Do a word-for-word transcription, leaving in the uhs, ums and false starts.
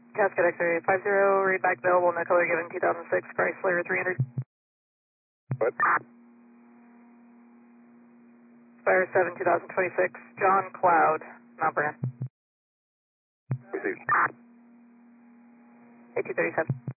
Cascade X-ray five zero, read back available, no color given, two thousand six Chrysler three hundred. What? Spire seven, two thousand twenty-six, John Cloud, Mount Vernon. Received. eight two three seven.